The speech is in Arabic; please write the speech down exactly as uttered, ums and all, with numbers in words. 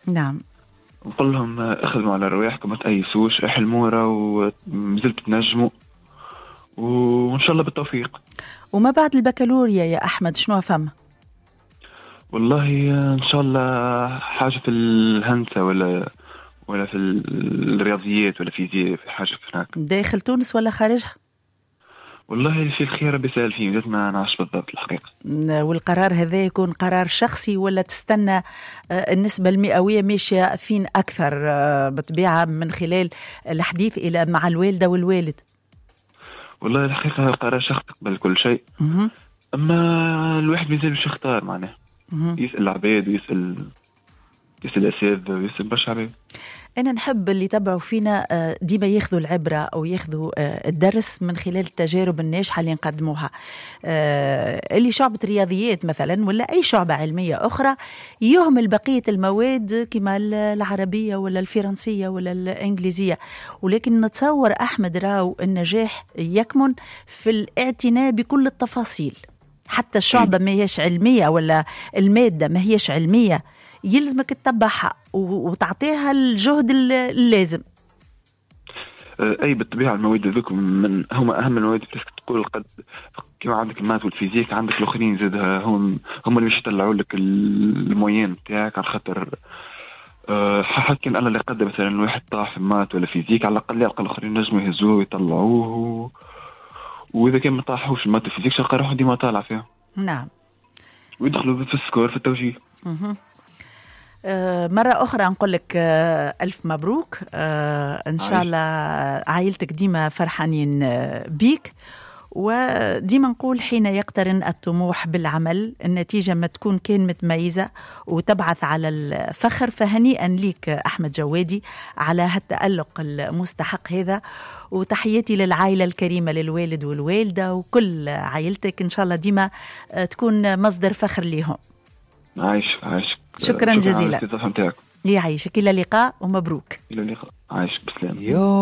نعم. نقول لهم اخدموا على رواحكم، ما تأيسوش، احلموا ومازلت تنجموا، وإن شاء الله بالتوفيق. وما بعد البكالوريا يا أحمد شنو فهم؟ والله إن شاء الله حاجة في الهندسة ولا ولا في الرياضيات ولا فيزياء، في حاجة في هناك. داخل تونس ولا خارجها؟ والله في الخير بيسأل فيه، بدأت ما نعرفش بالضبط الحقيقة. والقرار هذا يكون قرار شخصي ولا تستنى النسبة المئوية ماشية فين أكثر بطبيعة من خلال الحديث إلى مع الوالدة والوالد؟ والله الحقيقة قرار شخصي قبل كل شيء. م- أما الواحد بيزال باش يختار معناه، يسأل العباد ويسأل يسأل الأساتذة ويسأل برشا عباد. أنا نحب اللي يتبعوا فينا ديما ياخذوا العبرة أو ياخذوا الدرس من خلال التجارب الناجحة اللي نقدموها، اللي شعبة رياضيات مثلا ولا أي شعبة علمية أخرى يهمل بقية المواد كما العربية ولا الفرنسية ولا الإنجليزية. ولكن نتصور أحمد راو النجاح يكمن في الاعتناء بكل التفاصيل، حتى الشعبة ما هيش علمية ولا المادة ما هيش علمية يلزمك تتبعها وتعطيها الجهد اللازم. اي بالطبيعه المواد ذوك من هما اهم المواد اللي تقول قد كما عندك الماث والفيزيك، عندك الاخرين زادها هم هم اللي باش يطلعوا لك الموين تاعك، على خاطر أه حتى انا اللي قد مثلا الواحد طاح في الماث ولا فيزيك على الاقل يلقى الاخرين نجموا يهزوه ويطلعوه، واذا كان ما طاحوش في الماث والفيزيك تلقى روحه ديما طالع فيها. نعم. ويدخلوا في السكور في التوجيه. اها مرة أخرى نقول لك ألف مبروك، إن شاء الله عائلتك ديما فرحانين بيك، وديما نقول حين يقترن الطموح بالعمل النتيجة ما تكون كان متميزة وتبعث على الفخر. فهنيئا ليك أحمد جوادي على هالتألق المستحق هذا، وتحياتي للعائلة الكريمة للوالد والوالدة وكل عائلتك، إن شاء الله ديما تكون مصدر فخر لهم. عايش عايش. شكرا جزيلا. يعيشك، إلى اللقاء ومبروك. إلى اللقاء. عايش بسلام.